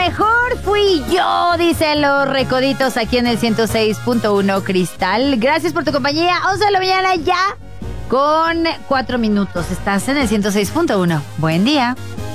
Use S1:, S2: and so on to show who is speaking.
S1: mejor fui yo, dicen los recoditos aquí en el 106.1 Cristal. Gracias por tu compañía. 11 de la mañana ya con 4 minutos. Estás en el 106.1. Buen día.